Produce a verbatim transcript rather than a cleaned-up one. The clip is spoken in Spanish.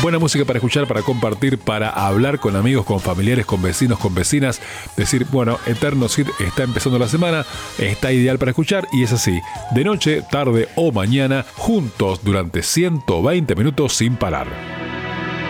Buena música para escuchar, para compartir, para hablar con amigos, con familiares, con vecinos, con vecinas. Decir, bueno, Eterno Hit está empezando la semana, está ideal para escuchar y es así. De noche, tarde o mañana, juntos durante ciento veinte minutos sin parar.